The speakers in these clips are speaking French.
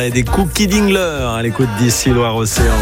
Et des cookies Dingler à l'écoute d'ici Loire-Océan.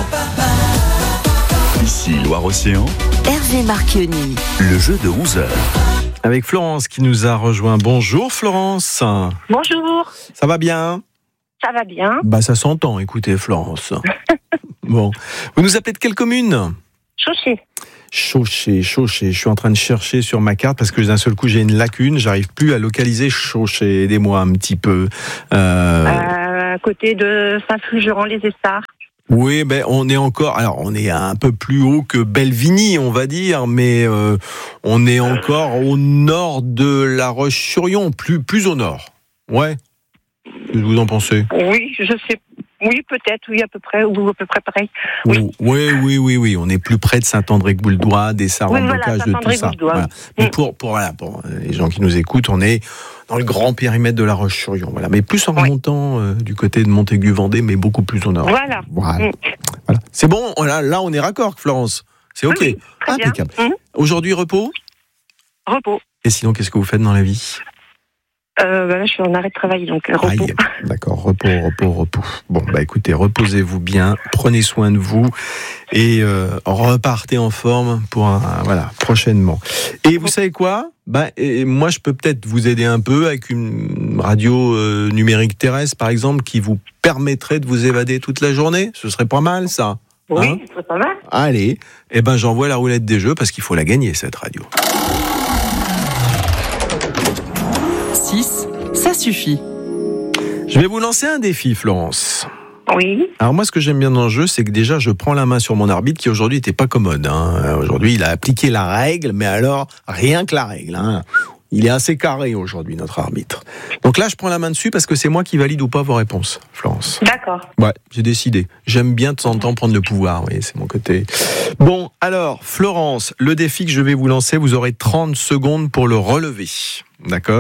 Ici Loire-Océan, Hervé Marchionni. le jeu de 11h. Avec Florence qui nous a rejoint. Bonjour Florence. Bonjour, Ça va bien ? ça va bien? Bah ça s'entend, écoutez Florence. Bon. Vous nous appelez de quelle commune ? Chauché. Chauché. Je suis en train de chercher sur ma carte parce que d'un seul coup j'ai une lacune. J'arrive plus à localiser Chauché. Aidez-moi un petit peu. À côté de Saint-Fulgurant-les-Essarts. Oui, ben on est encore. Alors on est un peu plus haut que Belvigny, on va dire, mais on est encore au nord de La Roche-sur-Yon, plus au nord. Ouais. Qu'est-ce que vous en pensez ? Oui, je sais. Oui, peut-être, oui, à peu près, ou à peu près pareil. Oui. Oui. On est plus près de Saint-André-Gouldois, des Sarants-Bocage, de tout ça. Saint-André-Gouldois. Voilà. Mais pour les gens qui nous écoutent, on est dans le grand périmètre de La Roche-sur-Yon. Voilà. Mais plus en remontant du côté de Montaigu-Vendée, mais beaucoup plus au nord. Voilà. Voilà. C'est bon, là on est raccord, Florence. C'est OK. Oui, très bien. Impeccable. Aujourd'hui, repos ? Repos. Et sinon, qu'est-ce que vous faites dans la vie ? Là, je suis en arrêt de travail, donc repos. Aïe. D'accord, repos. Bon, bah écoutez, reposez-vous bien, prenez soin de vous et repartez en forme pour prochainement. Et vous savez quoi ? Moi, je peux peut-être vous aider un peu avec une radio numérique terrestre, par exemple, qui vous permettrait de vous évader toute la journée. Ce serait pas mal, ça. Oui, c'est pas mal. Allez, j'envoie la roulette des jeux parce qu'il faut la gagner, cette radio. 6, ça suffit. Je vais vous lancer un défi, Florence. Oui. Alors moi, ce que j'aime bien dans le jeu, c'est que déjà, je prends la main sur mon arbitre qui aujourd'hui n'était pas commode. Aujourd'hui, il a appliqué la règle, mais alors, rien que la règle. Il est assez carré aujourd'hui, notre arbitre. Donc là, je prends la main dessus parce que c'est moi qui valide ou pas vos réponses, Florence. D'accord. Ouais, j'ai décidé. J'aime bien de temps en temps prendre le pouvoir, oui, c'est mon côté. Bon, alors, Florence, le défi que je vais vous lancer, vous aurez 30 secondes pour le relever. D'accord ?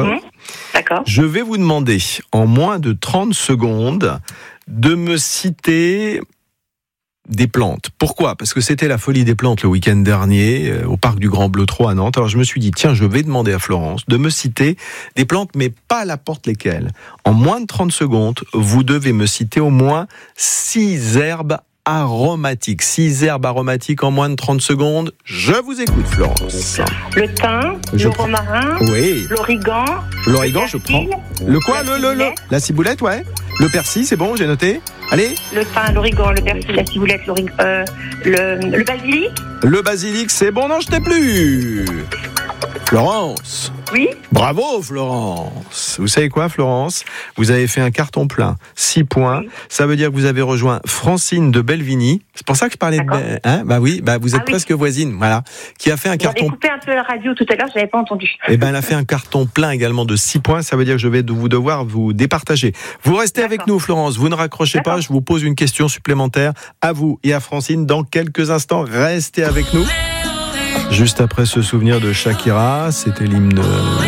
D'accord. Je vais vous demander, en moins de 30 secondes, de me citer des plantes. Pourquoi ? Parce que c'était la folie des plantes le week-end dernier, au parc du Grand Bleutrot à Nantes. Alors je me suis dit, tiens, je vais demander à Florence de me citer des plantes, mais pas à n'importe lesquelles. En moins de 30 secondes, vous devez me citer au moins 6 herbes aromatiques. 6 herbes aromatiques en moins de 30 secondes. Je vous écoute, Florence. Le thym, le romarin, Oui. l'origan. L'origan, le je prends. persil, Le quoi ? la ciboulette. La ciboulette, ouais. Le persil, c'est bon, j'ai noté. Allez. Le thym, l'origan, le persil, la ciboulette, le basilic. Le basilic, c'est bon, non, je t'ai plus. Florence. Oui. Bravo, Florence. Vous savez quoi, Florence ? Vous avez fait un carton plein, 6 points. Oui. Ça veut dire que vous avez rejoint Francine de Belvigny. C'est pour ça que je parlais de... vous êtes presque voisine, voilà. Qui a fait un J'avais carton... coupé un peu la radio tout à l'heure, je n'avais pas entendu. Elle a fait un carton plein également de 6 points. Ça veut dire que je vais devoir vous départager. Vous restez avec nous, Florence. Vous ne raccrochez pas. Je vous pose une question supplémentaire à vous et à Francine dans quelques instants. Restez avec nous. Juste après ce souvenir de Shakira, c'était l'hymne